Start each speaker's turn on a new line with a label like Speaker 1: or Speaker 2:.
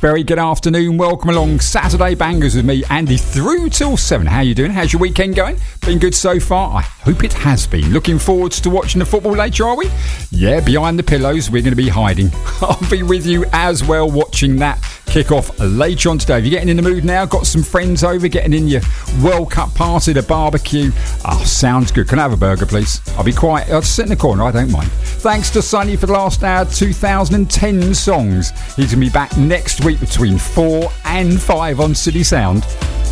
Speaker 1: Very good afternoon. Welcome along Saturday Bangers with me, Andy, through till 7. How you doing? How's your weekend going? Been good so far? I hope it has been. Looking forward to watching the football later, are we? Yeah, behind the pillows, we're going to be hiding. I'll be with you as well watching that kick-off later on today. If you're getting in the mood now, got some friends over, getting in your World Cup party, the barbecue. Sounds good. Can I have a burger, please? I'll be quiet. I'll sit in the corner. I don't mind. Thanks to Sonny for the last hour, 2010 songs. He's going to be back next week between 4 and 5 on City Sound.